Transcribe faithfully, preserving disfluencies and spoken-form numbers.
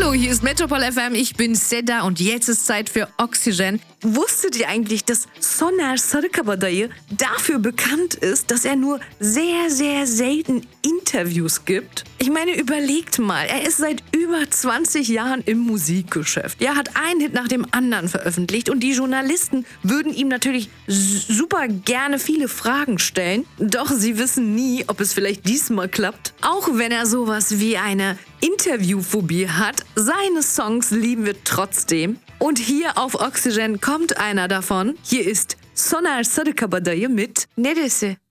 Hallo, hier ist Metropol F M, ich bin Seda und jetzt ist Zeit für Oxygen. Wusstet ihr eigentlich, dass Soner Sarıkabadayı dafür bekannt ist, dass er nur sehr, sehr selten Interviews gibt? Ich meine, überlegt mal, er ist seit über zwanzig Jahren im Musikgeschäft. Er hat einen Hit nach dem anderen veröffentlicht und die Journalisten würden ihm natürlich super gerne viele Fragen stellen. Doch sie wissen nie, ob es vielleicht diesmal klappt. Auch wenn er sowas wie eine Interviewphobie hat, seine Songs lieben wir trotzdem. Und hier auf Oxygen kommt einer davon. Hier ist Soner Sarıkabadayı mit Neresi.